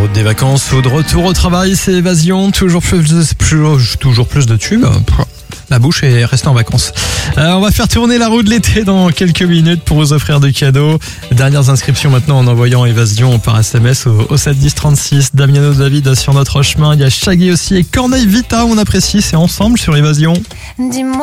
route des vacances ou de retour au travail, c'est Évasion, toujours plus de tubes. La bouche est restée en vacances. On va faire tourner la roue de l'été dans quelques minutes pour vous offrir des cadeaux. Dernières inscriptions maintenant en envoyant Évasion par SMS au 7 10 36. Damiano David sur notre chemin. Il y a Shaggy aussi et Corneille Vita. On apprécie, c'est ensemble sur Évasion. Dis-moi.